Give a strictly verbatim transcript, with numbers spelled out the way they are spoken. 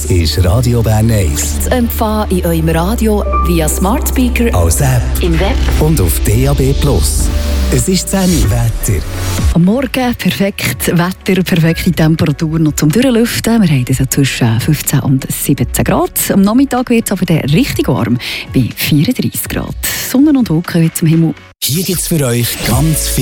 Das ist Radio Bern eins. Zu empfangen in eurem Radio via Smart Speaker, als App im Web und auf D A B plus. Es ist zehn Uhr Wetter. Am Morgen perfekt Wetter, perfekte Temperatur noch zum Durchlüften. Wir haben also zwischen fünfzehn und siebzehn Grad. Am Nachmittag wird es aber dann richtig warm, bei vierunddreissig Grad. Sonne und Wolken wie zum Himmel. Hier gibt es für euch ganz viel